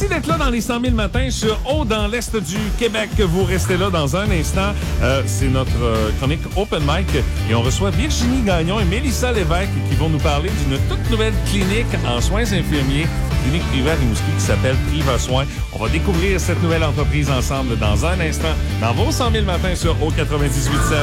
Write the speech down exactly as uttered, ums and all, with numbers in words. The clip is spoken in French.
d'être là dans les cent mille matins sur Haut dans l'Est du Québec. Vous restez là dans un instant. Euh, c'est notre euh, chronique Open Mic et on reçoit Virginie Gagnon et Mélissa Lévesque qui vont nous parler d'une toute nouvelle clinique en soins infirmiers, clinique privée à Rimouski qui s'appelle Priva Soins. On va découvrir cette nouvelle entreprise ensemble dans un instant dans vos cent mille matins sur Haut quatre-vingt-dix-huit sept.